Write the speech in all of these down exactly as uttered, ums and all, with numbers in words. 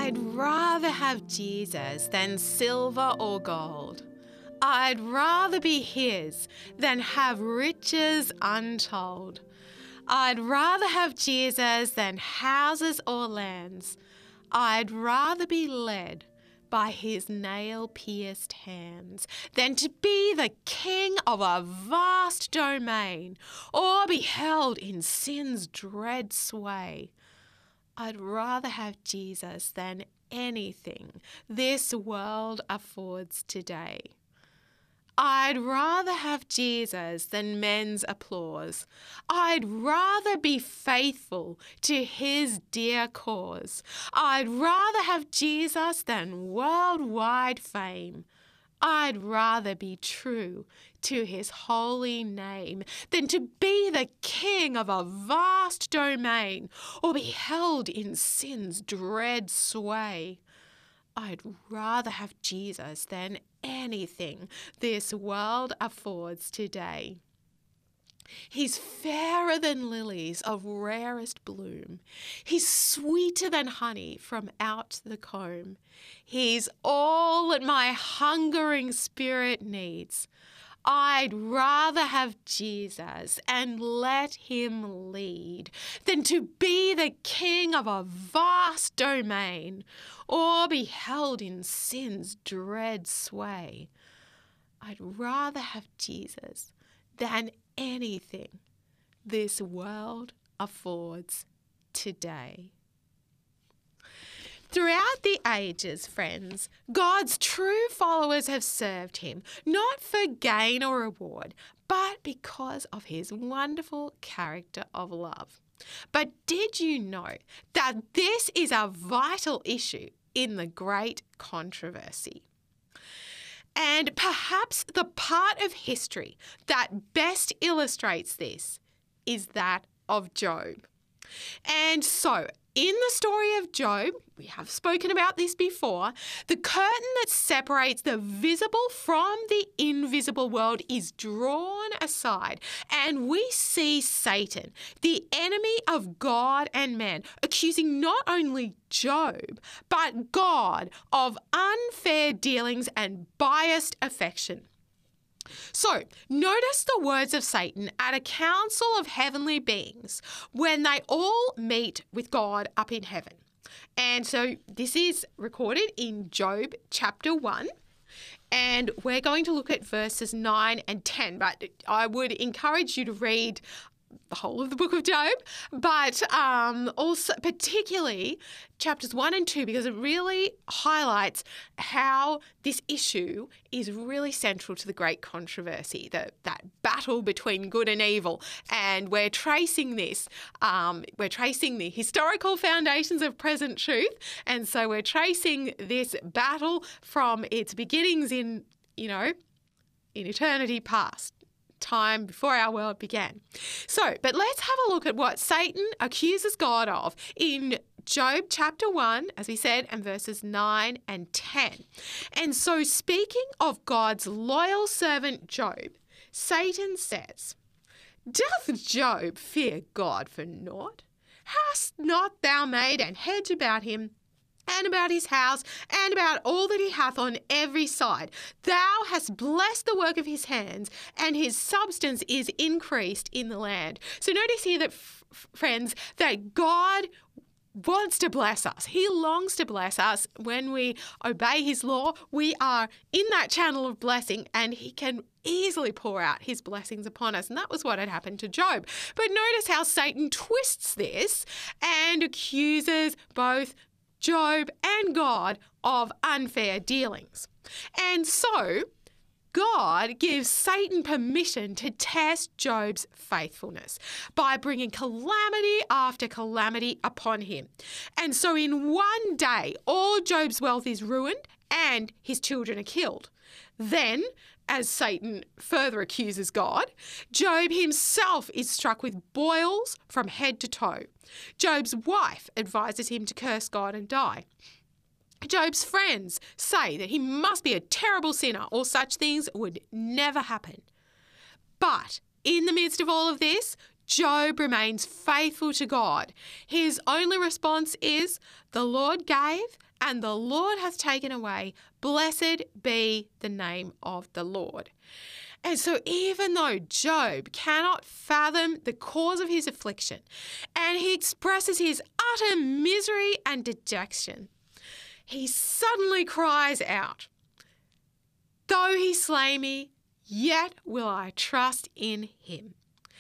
I'd rather have Jesus than silver or gold. I'd rather be his than have riches untold. I'd rather have Jesus than houses or lands. I'd rather be led by his nail-pierced hands than to be the king of a vast domain or be held in sin's dread sway. I'd rather have Jesus than anything this world affords today. I'd rather have Jesus than men's applause. I'd rather be faithful to his dear cause. I'd rather have Jesus than worldwide fame. I'd rather be true to his holy name than to be the king of a vast domain or be held in sin's dread sway. I'd rather have Jesus than anything this world affords today. He's fairer than lilies of rarest bloom. He's sweeter than honey from out the comb. He's all that my hungering spirit needs. I'd rather have Jesus and let him lead than to be the king of a vast domain or be held in sin's dread sway. I'd rather have Jesus than anything this world affords today. Throughout the ages, friends, God's true followers have served him, not for gain or reward, but because of his wonderful character of love. But did you know that this is a vital issue in the great controversy? And perhaps the part of history that best illustrates this is that of Job. And so, in the story of Job, we have spoken about this before, the curtain that separates the visible from the invisible world is drawn aside, and we see Satan, the enemy of God and man, accusing not only Job, but God of unfair dealings and biased affection. So, notice the words of Satan at a council of heavenly beings when they all meet with God up in heaven. And so this is recorded in Job chapter one. And we're going to look at verses nine and ten. But I would encourage you to read the whole of the book of Job, but um, also particularly chapters one and two, because it really highlights how this issue is really central to the great controversy, the, that battle between good and evil. And we're tracing this, um, we're tracing the historical foundations of present truth. And so we're tracing this battle from its beginnings in, you know, in eternity past. Time before our world began. So, but let's have a look at what Satan accuses God of in Job chapter one, as we said, and verses nine and ten. And so, speaking of God's loyal servant Job, Satan says, "Doth Job fear God for naught? Hast not thou made an hedge about him, and about his house, and about all that he hath on every side? Thou hast blessed the work of his hands, and his substance is increased in the land." So notice here that, f- friends, that God wants to bless us. He longs to bless us. When we obey his law, we are in that channel of blessing, and he can easily pour out his blessings upon us. And that was what had happened to Job. But notice how Satan twists this and accuses both Job and God of unfair dealings. And so God gives Satan permission to test Job's faithfulness by bringing calamity after calamity upon him. And so in one day, all Job's wealth is ruined and his children are killed. Then, as Satan further accuses God, Job himself is struck with boils from head to toe. Job's wife advises him to curse God and die. Job's friends say that he must be a terrible sinner or such things would never happen. But in the midst of all of this, Job remains faithful to God. His only response is, "The Lord gave and the Lord hath taken away. Blessed be the name of the Lord. And so even though Job cannot fathom the cause of his affliction, and he expresses his utter misery and dejection, he suddenly cries out, "Though he slay me, yet will I trust in him."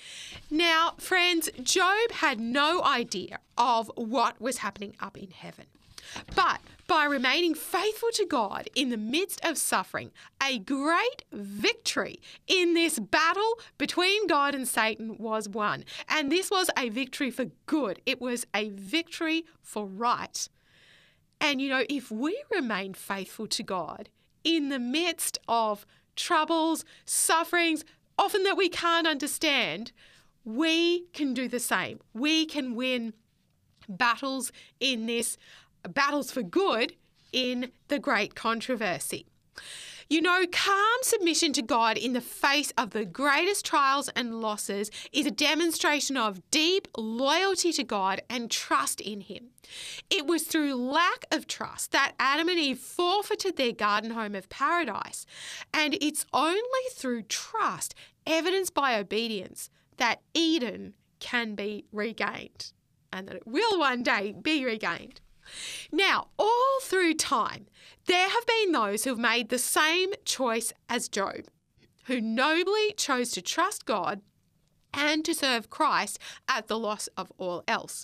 Now, friends, Job had no idea of what was happening up in heaven. But by remaining faithful to God in the midst of suffering, a great victory in this battle between God and Satan was won. And this was a victory for good. It was a victory for right. And, you know, if we remain faithful to God in the midst of troubles, sufferings, often that we can't understand, we can do the same. We can win battles in this battles for good in the great controversy. You know, calm submission to God in the face of the greatest trials and losses is a demonstration of deep loyalty to God and trust in him. It was through lack of trust that Adam and Eve forfeited their garden home of paradise. And it's only through trust, evidenced by obedience, that Eden can be regained, and that it will one day be regained. Now, all through time, there have been those who have made the same choice as Job, who nobly chose to trust God and to serve Christ at the loss of all else.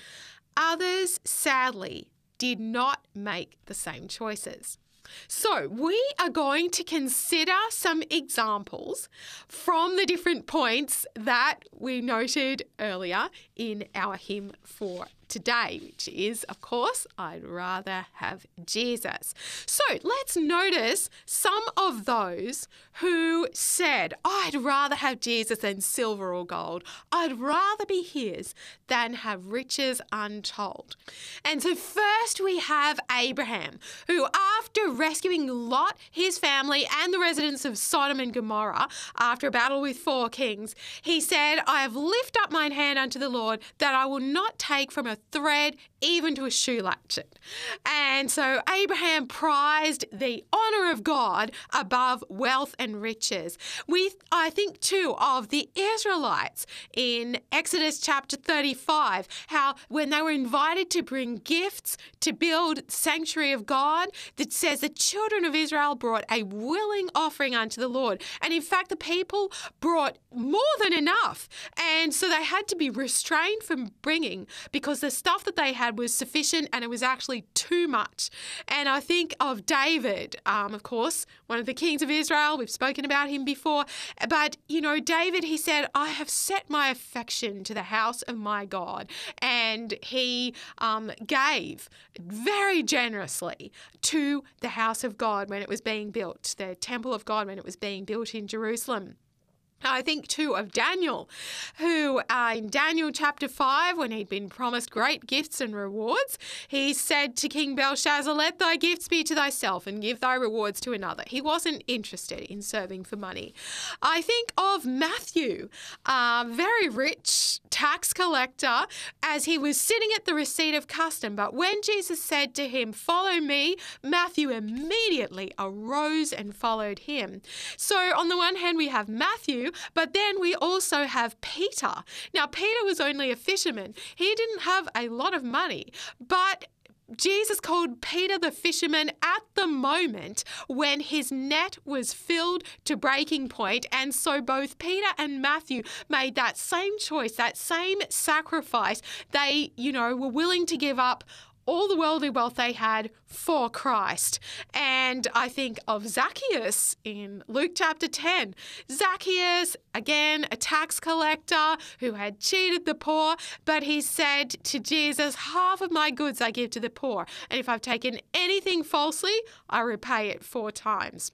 Others, sadly, did not make the same choices. So we are going to consider some examples from the different points that we noted earlier in our hymn for today, which is, of course, I'd rather have Jesus. So let's notice some of those who said, I'd rather have Jesus than silver or gold. I'd rather be his than have riches untold. And so first we have Abraham, who after rescuing Lot, his family, and the residents of Sodom and Gomorrah after a battle with four kings, he said, I have lifted up mine hand unto the Lord that I will not take from a thread even to a shoe latchet. And so Abraham prized the honour of God above wealth and riches. We, I think too, of the Israelites in Exodus chapter thirty-five, how when they were invited to bring gifts to build sanctuary of God, that says the children of Israel brought a willing offering unto the Lord. And in fact, the people brought more than enough. And so they had to be restrained from bringing because the stuff that they had was sufficient and it was actually too much. And I think of David, um, of course, one of the kings of Israel. We've spoken about him before. But, you know, David, he said, I have set my affection to the house of my God. And he um, gave very generously to the house of God when it was being built, the temple of God when it was being built in Jerusalem. I think too of Daniel, who uh, in Daniel chapter five, when he'd been promised great gifts and rewards, he said to King Belshazzar, let thy gifts be to thyself and give thy rewards to another. He wasn't interested in serving for money. I think of Matthew, a very rich tax collector, as he was sitting at the receipt of custom. But when Jesus said to him, follow me, Matthew immediately arose and followed him. So on the one hand, we have Matthew, but then we also have Peter. Now, Peter was only a fisherman. He didn't have a lot of money, but Jesus called Peter the fisherman at the moment when his net was filled to breaking point. And so both Peter and Matthew made that same choice, that same sacrifice. They, you know, were willing to give up all the worldly wealth they had for Christ. And I think of Zacchaeus in Luke chapter ten. Zacchaeus, again, a tax collector who had cheated the poor, but he said to Jesus, half of my goods I give to the poor, and if I've taken anything falsely, I repay it four times.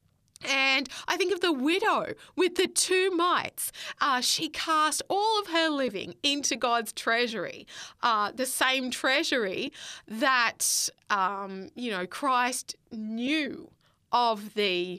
And I think of the widow with the two mites. Uh, she cast all of her living into God's treasury, uh, the same treasury that, um, you know, Christ knew of the,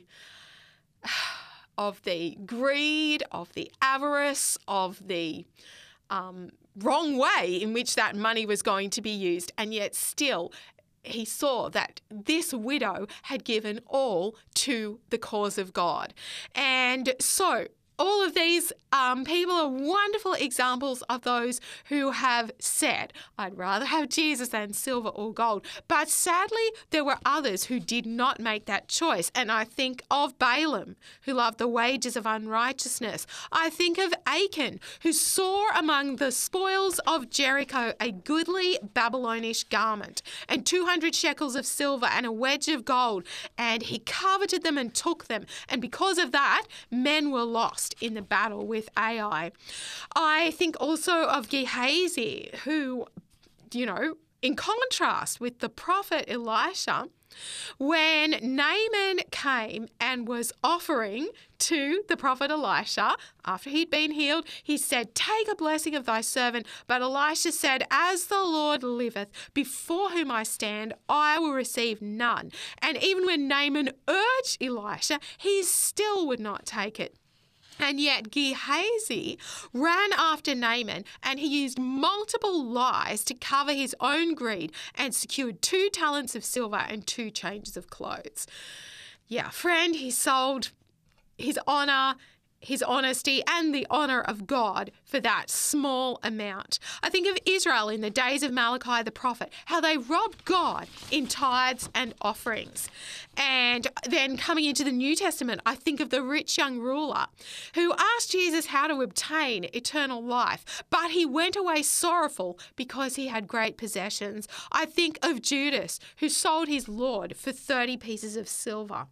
of the greed, of the avarice, of the um, wrong way in which that money was going to be used. And yet still, he saw that this widow had given all to the cause of God. And so all of these um, people are wonderful examples of those who have said, I'd rather have Jesus than silver or gold. But sadly, there were others who did not make that choice. And I think of Balaam, who loved the wages of unrighteousness. I think of Achan, who saw among the spoils of Jericho a goodly Babylonish garment and two hundred shekels of silver and a wedge of gold. And he coveted them and took them. And because of that, men were lost in the battle with Ai. I think also of Gehazi, who, you know, in contrast with the prophet Elisha, when Naaman came and was offering to the prophet Elisha, after he'd been healed, he said, take a blessing of thy servant. But Elisha said, as the Lord liveth, before whom I stand, I will receive none. And even when Naaman urged Elisha, he still would not take it. And yet Gehazi ran after Naaman, and he used multiple lies to cover his own greed and secured two talents of silver and two changes of clothes. Yeah, friend, he sold his honour, his honesty and the honour of God for that small amount. I think of Israel in the days of Malachi the prophet, how they robbed God in tithes and offerings. And then coming into the New Testament, I think of the rich young ruler who asked Jesus how to obtain eternal life, but he went away sorrowful because he had great possessions. I think of Judas, who sold his Lord for thirty pieces of silver.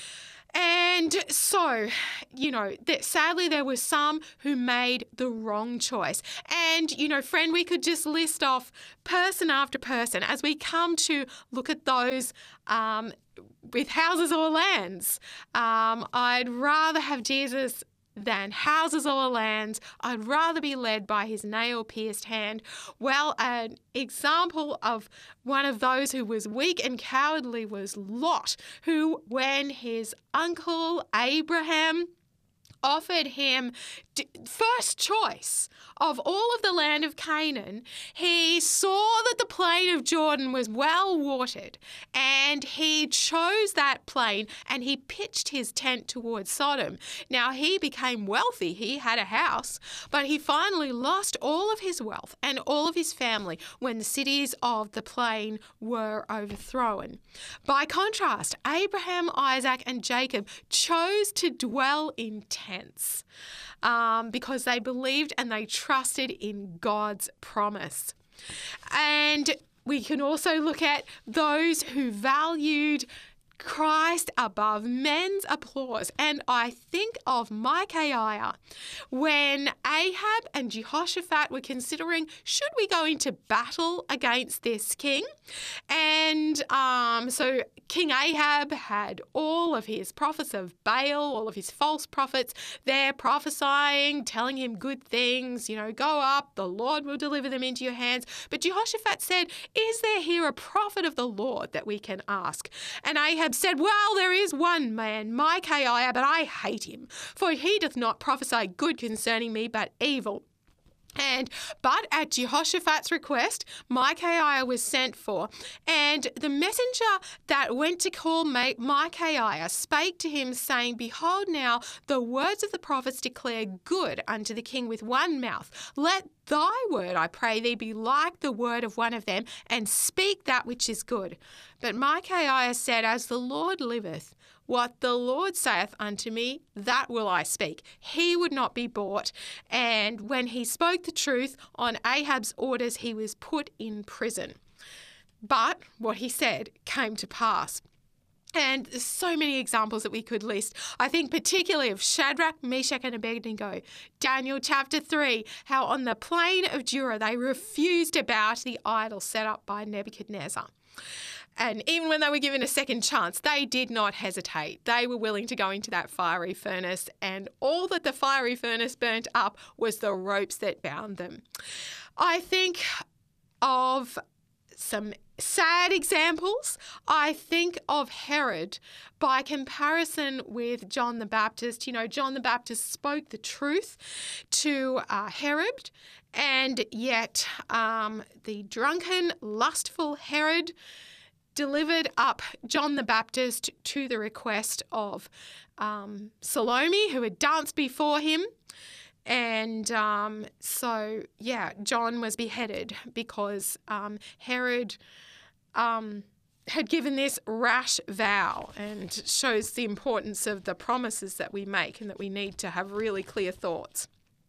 And so, you know, that sadly there were some who made the wrong choice. And, you know, friend, we could just list off person after person as we come to look at those um, with houses or lands. Um, I'd rather have Jesus than houses or lands. I'd rather be led by his nail-pierced hand. Well, an example of one of those who was weak and cowardly was Lot, who, when his uncle Abraham offered him first choice of all of the land of Canaan, he saw that the plain of Jordan was well watered, and he chose that plain and he pitched his tent towards Sodom. Now, he became wealthy. He had a house, but he finally lost all of his wealth and all of his family when the cities of the plain were overthrown. By contrast, Abraham, Isaac, and Jacob chose to dwell in tents. Um, because they believed and they trusted in God's promise. And we can also look at those who valued Christ above men's applause. And I think of Micaiah when Ahab and Jehoshaphat were considering, should we go into battle against this king? And um, so King Ahab had all of his prophets of Baal, all of his false prophets there prophesying, telling him good things, you know, go up, the Lord will deliver them into your hands. But Jehoshaphat said, is there here a prophet of the Lord that we can ask? And Ahab said, well, there is one man, Micaiah, but I hate him, for he doth not prophesy good concerning me, but evil. And but at Jehoshaphat's request, Micaiah was sent for, and the messenger that went to call Micaiah spake to him, saying, behold, now the words of the prophets declare good unto the king with one mouth. Let thy word, I pray thee, be like the word of one of them, and speak that which is good. But Micaiah said, as the Lord liveth, what the Lord saith unto me, that will I speak. He would not be bought. And when he spoke the truth, on Ahab's orders he was put in prison. But what he said came to pass. And there's so many examples that we could list. I think particularly of Shadrach, Meshach, and Abednego. Daniel chapter three, how on the plain of Dura they refused to bow to the idol set up by Nebuchadnezzar. And even when they were given a second chance, they did not hesitate. They were willing to go into that fiery furnace, and all that the fiery furnace burnt up was the ropes that bound them. I think of some sad examples. I think of Herod by comparison with John the Baptist. You know, John the Baptist spoke the truth to uh, Herod, and yet um, the drunken, lustful Herod delivered up John the Baptist to the request of um, Salome, who had danced before him. And um, so, yeah, John was beheaded because um, Herod um, had given this rash vow, and shows the importance of the promises that we make and that we need to have really clear thoughts.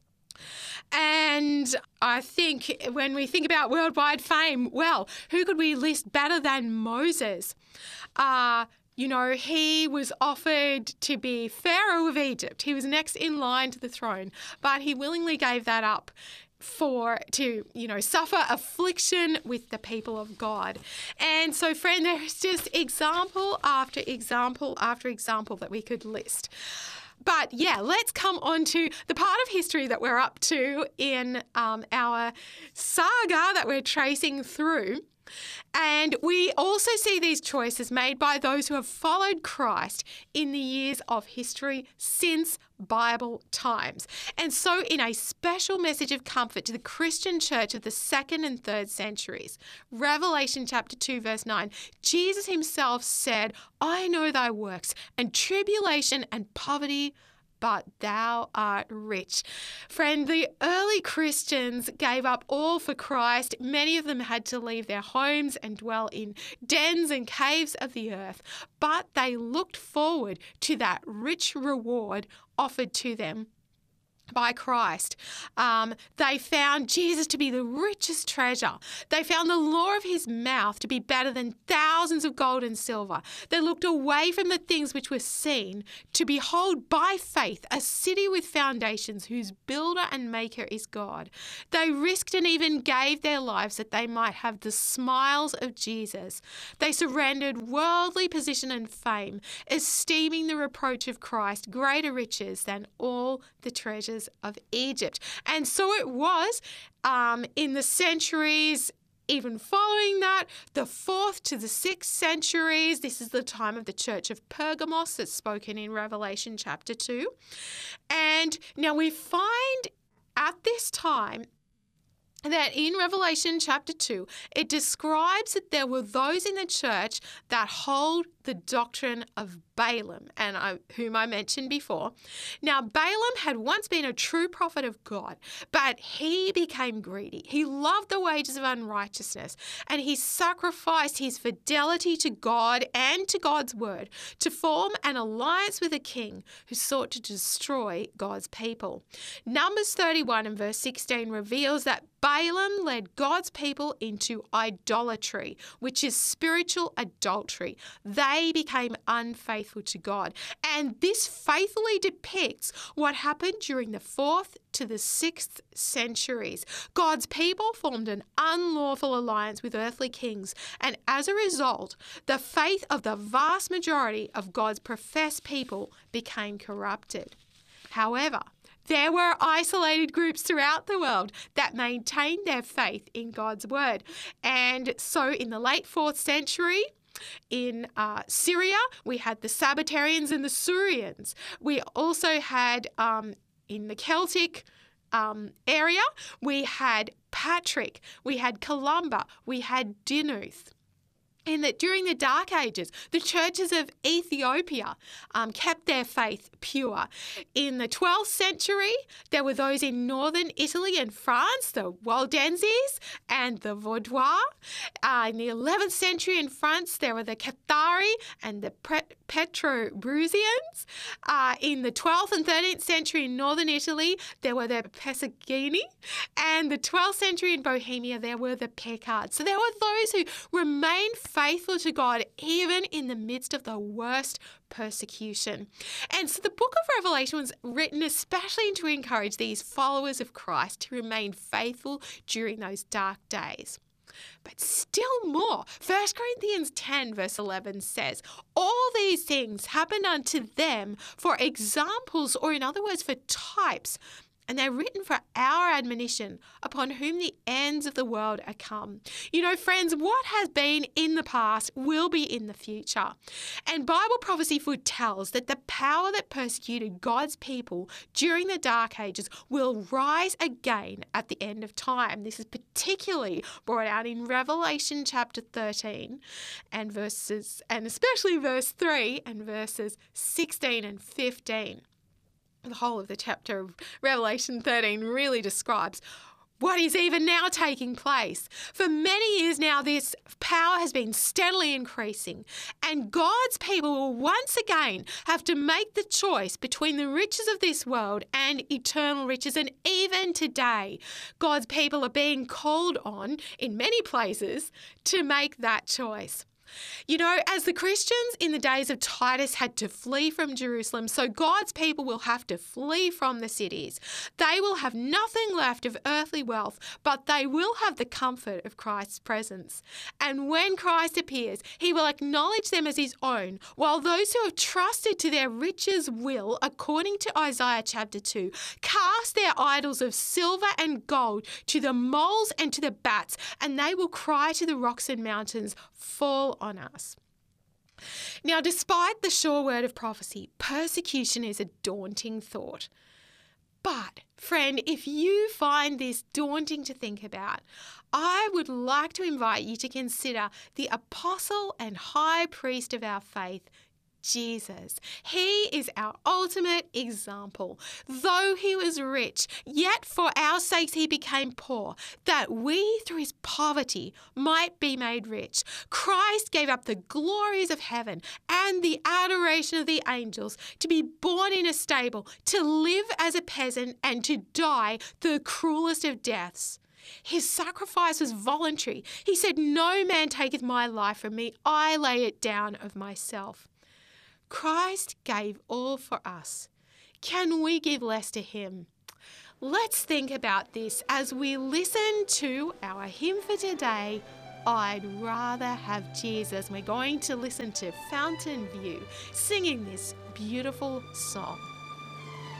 And I think when we think about worldwide fame, well, who could we list better than Moses? Uh, you know, he was offered to be Pharaoh of Egypt. He was next in line to the throne, but he willingly gave that up for to, you know, suffer affliction with the people of God. And so, friend, there's just example after example after example that we could list. But yeah, let's come on to the part of history that we're up to in um, our saga that we're tracing through. And we also see these choices made by those who have followed Christ in the years of history since Bible times. And so in a special message of comfort to the Christian church of the second and third centuries, Revelation chapter two, verse nine, Jesus himself said, "I know thy works and tribulation and poverty, but thou art rich." Friend, the early Christians gave up all for Christ. Many of them had to leave their homes and dwell in dens and caves of the earth, but they looked forward to that rich reward offered to them by Christ. Um, they found Jesus to be the richest treasure. They found the law of his mouth to be better than thousands of gold and silver. They looked away from the things which were seen to behold by faith a city with foundations whose builder and maker is God. They risked and even gave their lives that they might have the smiles of Jesus. They surrendered worldly position and fame, esteeming the reproach of Christ greater riches than all the treasures of Egypt. And so it was um, in the centuries even following that, the fourth to the sixth centuries. This is the time of the church of Pergamos that's spoken in Revelation chapter two. And now we find at this time that in Revelation chapter two, it describes that there were those in the church that hold the doctrine of Balaam, and I, whom I mentioned before. Now, Balaam had once been a true prophet of God, but he became greedy. He loved the wages of unrighteousness, and he sacrificed his fidelity to God and to God's word to form an alliance with a king who sought to destroy God's people. Numbers thirty-one and verse sixteen reveals that Balaam led God's people into idolatry, which is spiritual adultery. They became unfaithful to God. And this faithfully depicts what happened during the fourth to the sixth centuries. God's people formed an unlawful alliance with earthly kings, and as a result, the faith of the vast majority of God's professed people became corrupted. However, there were isolated groups throughout the world that maintained their faith in God's word. And so in the late fourth century, in uh, Syria, we had the Sabbatarians and the Syrians. We also had, um, in the Celtic um, area, we had Patrick, we had Columba, we had Dinuth. In that during the Dark Ages, the churches of Ethiopia um, kept their faith pure. In the twelfth century, there were those in northern Italy and France, the Waldenses and the Vaudois. Uh, in the eleventh century in France, there were the Cathari and the Pre- Petrobrusians. Uh, in the twelfth and thirteenth century in northern Italy, there were the Pesagini. And the twelfth century in Bohemia, there were the Picards. So there were those who remained faithful to God even in the midst of the worst persecution. And so the book of Revelation was written especially to encourage these followers of Christ to remain faithful during those dark days. But still more, First Corinthians ten verse eleven says, all these things happened unto them for examples, or in other words, for types, and they're written for our admonition, upon whom the ends of the world are come. You know, friends, what has been in the past will be in the future. And Bible prophecy foretells that the power that persecuted God's people during the Dark Ages will rise again at the end of time. This is particularly brought out in Revelation chapter thirteen and verses, and especially verse three and verses sixteen and fifteen. The whole of the chapter of Revelation thirteen really describes what is even now taking place. For many years now, this power has been steadily increasing, and God's people will once again have to make the choice between the riches of this world and eternal riches. And even today, God's people are being called on in many places to make that choice. You know, as the Christians in the days of Titus had to flee from Jerusalem, so God's people will have to flee from the cities. They will have nothing left of earthly wealth, but they will have the comfort of Christ's presence. And when Christ appears, he will acknowledge them as his own, while those who have trusted to their riches will, according to Isaiah chapter two, cast their idols of silver and gold to the moles and to the bats, and they will cry to the rocks and mountains, fall on us. Now, despite the sure word of prophecy, persecution is a daunting thought. But, friend, if you find this daunting to think about, I would like to invite you to consider the apostle and high priest of our faith, Jesus. He is our ultimate example. Though he was rich, yet for our sakes he became poor, that we through his poverty might be made rich. Christ gave up the glories of heaven and the adoration of the angels to be born in a stable, to live as a peasant, and to die the cruelest of deaths. His sacrifice was voluntary. He said, "No man taketh my life from me, I lay it down of myself." Christ gave all for us. Can we give less to him? Let's think about this as we listen to our hymn for today, I'd Rather Have Jesus. We're going to listen to Fountain View singing this beautiful song.